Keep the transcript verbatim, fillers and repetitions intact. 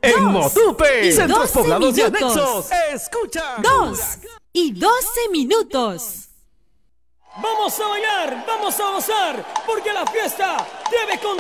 En Motupe y Centros doce Poblados y minutos. Anexos. Escucha. Dos y doce minutos. Vamos a bailar, vamos a gozar, porque la fiesta debe continuar.